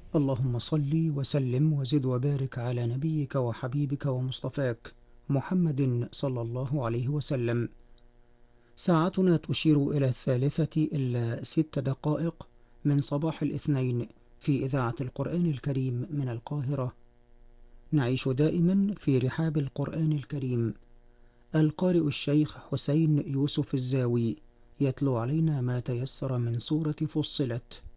اللهم صل وسلم وزد وبارك على نبيك وحبيبك ومصطفاك محمد صلى الله عليه وسلم. ساعتنا تشير إلى 3:06 من صباح الاثنين في إذاعة القرآن الكريم من القاهرة. نعيش دائما في رحاب القرآن الكريم. القارئ الشيخ حسين يوسف الزاوي يتلو علينا ما تيسر من سورة فصلت.